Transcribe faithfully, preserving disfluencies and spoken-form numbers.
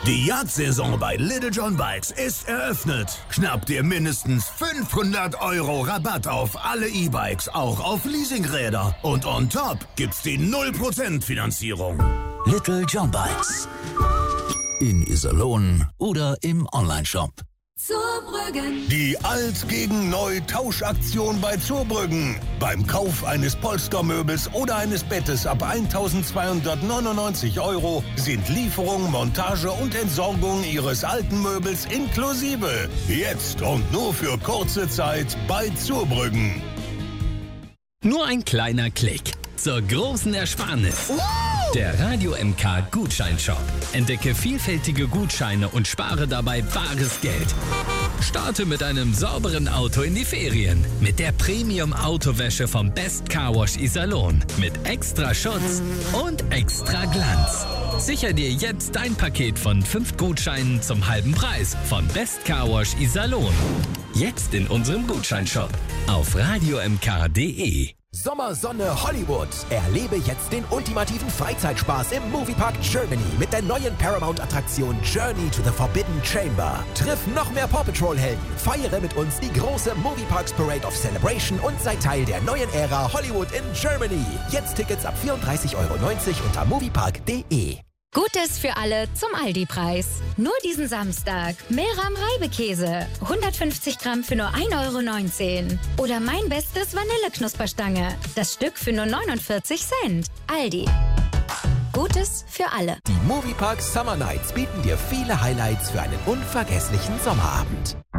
Die Jagdsaison bei Little John Bikes ist eröffnet. Schnapp dir mindestens fünfhundert Euro Rabatt auf alle E-Bikes, auch auf Leasingräder. Und on top gibt's die null Prozent Finanzierung. Little John Bikes. In Iserlohn oder im Onlineshop. Zurbrüggen. Die Alt gegen Neu Tauschaktion bei Zurbrüggen. Beim Kauf eines Polstermöbels oder eines Bettes ab eintausendzweihundertneunundneunzig Euro sind Lieferung, Montage und Entsorgung Ihres alten Möbels inklusive. Jetzt und nur für kurze Zeit bei Zurbrüggen. Nur ein kleiner Klick zur großen Ersparnis. Der Radio M K Gutscheinshop. Entdecke vielfältige Gutscheine und spare dabei bares Geld. Starte mit einem sauberen Auto in die Ferien. Mit der Premium-Autowäsche vom Best Car Wash Iserlohn. Mit extra Schutz und extra Glanz. Sicher dir jetzt dein Paket von fünf Gutscheinen zum halben Preis von Best Car Wash Iserlohn. Jetzt in unserem Gutscheinshop auf radio m k punkt d e. Sommersonne Hollywood. Erlebe jetzt den ultimativen Freizeitspaß im Moviepark Germany mit der neuen Paramount-Attraktion Journey to the Forbidden Chamber. Triff noch mehr Paw Patrol-Helden, feiere mit uns die große Movieparks Parade of Celebration und sei Teil der neuen Ära Hollywood in Germany. Jetzt Tickets ab vierunddreißig Euro neunzig unter moviepark punkt d e. Gutes für alle zum Aldi-Preis. Nur diesen Samstag. Meram Reibekäse. hundertfünfzig Gramm für nur ein Euro neunzehn. Oder mein bestes Vanilleknusperstange. Das Stück für nur neunundvierzig Cent. Aldi. Gutes für alle. Die Moviepark Summer Nights bieten dir viele Highlights für einen unvergesslichen Sommerabend.